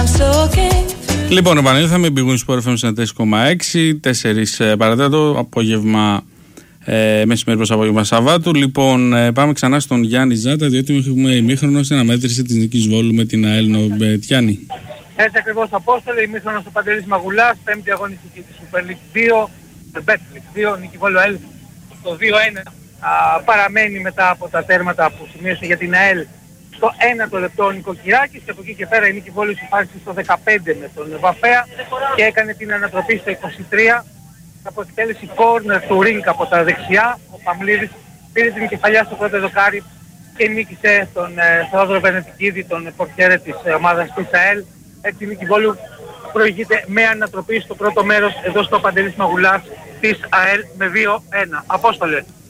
Λοιπόν, επανήλθαμε, Big Win Sport FM 4,6, 4 παρατέταρτο, απόγευμα, μεσημέρι προς απόγευμα Σαββάτου. Λοιπόν, πάμε ξανά στον Γιάννη Ζάτα, διότι έχουμε ημίχρονο στην αναμέτρηση της νίκης Βόλου με την ΑΕΛ Γιάννη. Έτσι ακριβώς, Απόστολε, ημίχρονο στο Παντελής Μαγουλάς, 5η αγωνιστική της Super League 2, Bet 2, νίκη Βόλου ΑΕΛ στο 2-1. Παραμένει μετά από τα τέρματα που σημείωσε για την ΑΕΛ στο 1ο λεπτό ο Νοικοκυράκης, και από εκεί και πέρα η νίκη Βόλου υπάρχει στο 15 με τον Βαφέα και έκανε την ανατροπή στο 23 από εκτέλεση corner του Ρίνκ από τα δεξιά. Ο Παμλίδης πήρε την κεφαλιά στο πρώτο δοκάρι και νίκησε τον Θεόδωρο Βενετικίδη, τον πορτιέρε της ομάδας της ΑΕΛ. Έτσι η νίκη Βόλου προηγείται με ανατροπή στο πρώτο μέρος εδώ στο Παντελής Μαγουλάς της ΑΕΛ με 2-1. Απόστολε.